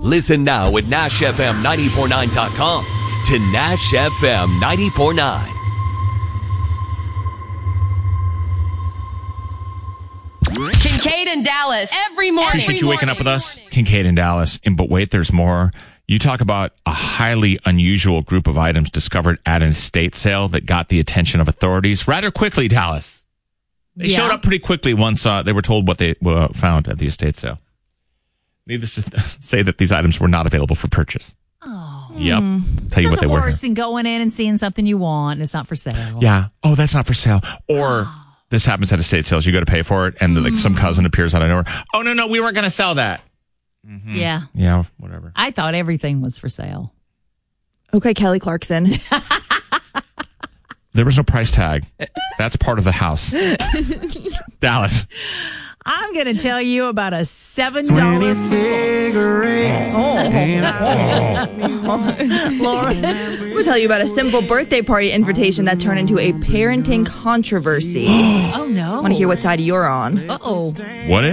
Listen now at NashFM949.com to Nash FM 94.9. Kincaid and Dallas every morning. Appreciate you waking up with us, Kincaid and Dallas. But wait, there's more. You talk about a highly unusual group of items discovered at an estate sale that got the attention of authorities rather quickly, Dallas. They showed up pretty quickly once they were told what they found at the estate sale. Needless to say that these items were not available for purchase. Oh. Yep. Tell you what they were. It's worse than going in and seeing something you want and it's not for sale. Yeah. Oh, that's not for sale. Or this happens at estate sales. You go to pay for it and like some cousin appears out of nowhere. Oh, no, we weren't going to sell that. Mm-hmm. Yeah. Yeah, whatever. I thought everything was for sale. Okay, Kelly Clarkson. There was no price tag. That's part of the house. Dallas. I'm going to tell you about a $7 cigarette. Laura, I'm going to tell you about a simple birthday party invitation that turned into a parenting controversy. Oh, no. I want to hear what side you're on. Uh-oh. What